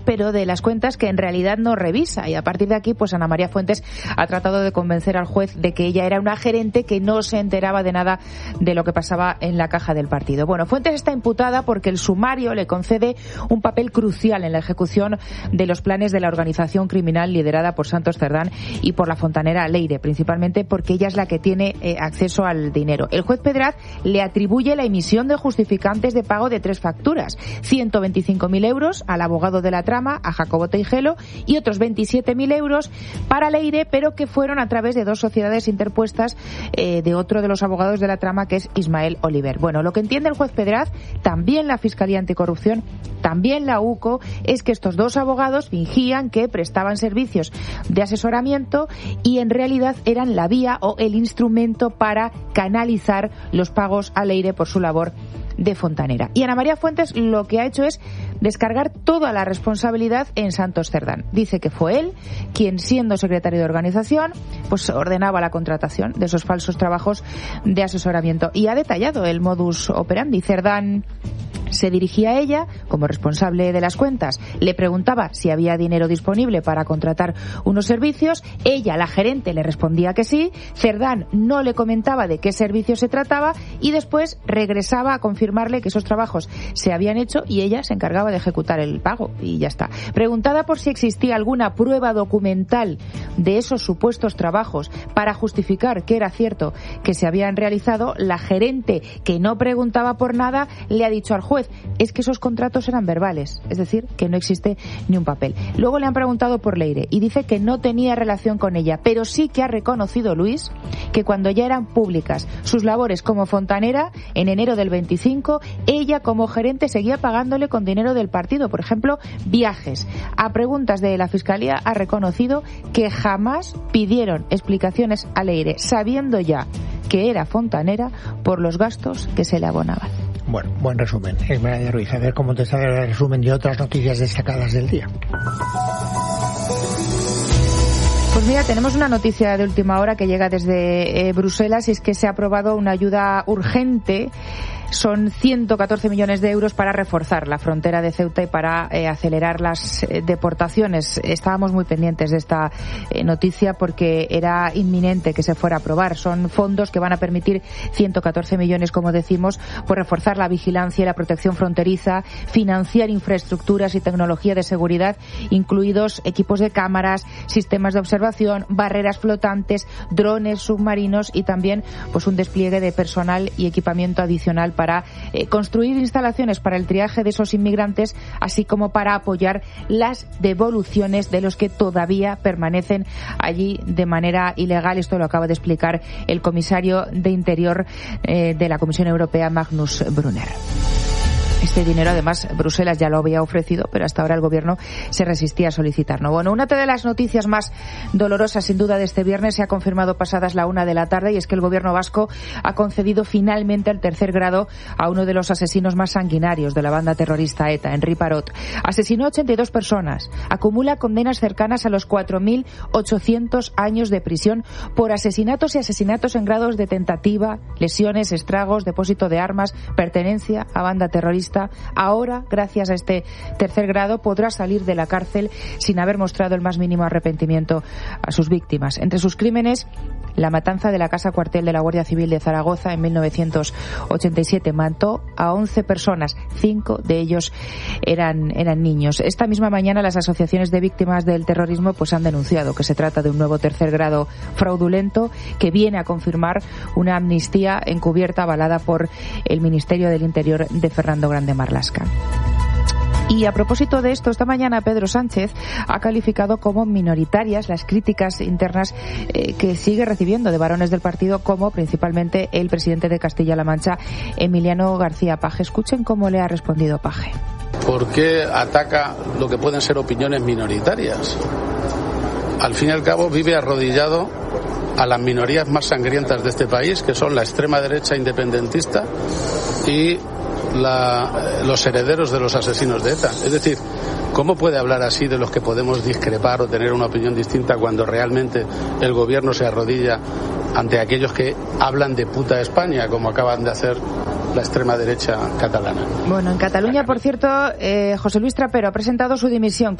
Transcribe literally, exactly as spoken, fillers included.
pero de las cuentas que en realidad no revisa. Y a partir de aquí, pues Ana María Fuentes ha tratado de convencer al juez de que ella era una gerente que no se enteraba de nada de lo que pasaba en la caja del partido. Bueno, Fuentes está imputada porque el sumario le concede un papel crucial en la ejecución de los planes de la organización criminal liderada por Santos Cerdán y por la fontanera Leire, principalmente porque ella es la que tiene eh, acceso al dinero. El juez Pedraz le atribuye la emisión de justificantes de pago de tres facturas, ciento veinticinco mil euros al abogado de la trama, a Jacobo Teijelo, y otros veintisiete mil euros para Leire, pero que fueron a través de dos sociedades interpuestas eh, de otro de los abogados de la trama, que es Ismael Oliver. Bueno, lo que entiende el juez Pedraz, también la Fiscalía Anticorrupción, también la U C O, es que estos dos abogados fingían que prestaban servicios de asesoramiento y en realidad eran la vía o el instrumento para canalizar los pagos a Leire por su labor de fontanera. Y Ana María Fuentes lo que ha hecho es descargar toda la responsabilidad en Santos Cerdán. Dice que fue él quien, siendo secretario de organización, pues ordenaba la contratación de esos falsos trabajos de asesoramiento. Y ha detallado el modus operandi. Cerdán se dirigía a ella como responsable de las cuentas, le preguntaba si había dinero disponible para contratar unos servicios, ella, la gerente, le respondía que sí, Cerdán no le comentaba de qué servicio se trataba y después regresaba a confirmarle que esos trabajos se habían hecho y ella se encargaba de ejecutar el pago y ya está. Preguntada por si existía alguna prueba documental de esos supuestos trabajos para justificar que era cierto que se habían realizado, la gerente, que no preguntaba por nada, le ha dicho al juez: es que esos contratos eran verbales, es decir, que no existe ni un papel. Luego le han preguntado por Leire y dice que no tenía relación con ella, pero sí que ha reconocido, Luis, que cuando ya eran públicas sus labores como fontanera, en enero del veinticinco, ella como gerente seguía pagándole con dinero del partido, por ejemplo, viajes. A preguntas de la Fiscalía ha reconocido que jamás pidieron explicaciones a Leire, sabiendo ya que era fontanera, por los gastos que se le abonaban. Bueno, buen resumen, Esmeralda Ruiz. A ver cómo te sale el resumen de otras noticias destacadas del día. Pues mira, tenemos una noticia de última hora que llega desde eh, Bruselas, y es que se ha aprobado una ayuda urgente. Son ciento catorce millones de euros para reforzar la frontera de Ceuta y para eh, acelerar las eh, deportaciones. Estábamos muy pendientes de esta eh, noticia porque era inminente que se fuera a aprobar. Son fondos que van a permitir ciento catorce millones, como decimos, por reforzar la vigilancia y la protección fronteriza, financiar infraestructuras y tecnología de seguridad, incluidos equipos de cámaras, sistemas de observación, barreras flotantes, drones submarinos y también pues un despliegue de personal y equipamiento adicional para eh, construir instalaciones para el triaje de esos inmigrantes, así como para apoyar las devoluciones de los que todavía permanecen allí de manera ilegal. Esto lo acaba de explicar el comisario de Interior eh, de la Comisión Europea, Magnus Brunner. Este dinero, además, Bruselas ya lo había ofrecido, pero hasta ahora el Gobierno se resistía a solicitarlo. Bueno, una de las noticias más dolorosas, sin duda, de este viernes se ha confirmado pasadas la una de la tarde, y es que el Gobierno vasco ha concedido finalmente el tercer grado a uno de los asesinos más sanguinarios de la banda terrorista ETA, Henri Parot. Asesinó a ochenta y dos personas, acumula condenas cercanas a los cuatro mil ochocientos años de prisión por asesinatos y asesinatos en grados de tentativa, lesiones, estragos, depósito de armas, pertenencia a banda terrorista. Ahora, gracias a este tercer grado, podrá salir de la cárcel sin haber mostrado el más mínimo arrepentimiento a sus víctimas. Entre sus crímenes, la matanza de la casa cuartel de la Guardia Civil de Zaragoza en mil novecientos ochenta y siete. Mató a once personas, cinco de ellos eran, eran niños. Esta misma mañana las asociaciones de víctimas del terrorismo pues han denunciado que se trata de un nuevo tercer grado fraudulento que viene a confirmar una amnistía encubierta avalada por el Ministerio del Interior de Fernando Grande Marlaska. Y a propósito de esto, esta mañana Pedro Sánchez ha calificado como minoritarias las críticas internas eh, que sigue recibiendo de varones del partido, como principalmente el presidente de Castilla-La Mancha, Emiliano García Paje. Escuchen cómo le ha respondido Paje. ¿Por qué ataca lo que pueden ser opiniones minoritarias? Al fin y al cabo vive arrodillado a las minorías más sangrientas de este país, que son la extrema derecha independentista y La, los herederos de los asesinos de ETA. Es decir, ¿cómo puede hablar así de los que podemos discrepar o tener una opinión distinta cuando realmente el gobierno se arrodilla ante aquellos que hablan de puta España, como acaban de hacer la extrema derecha catalana. Bueno, en Cataluña, por cierto, eh, José Luis Trapero ha presentado su dimisión.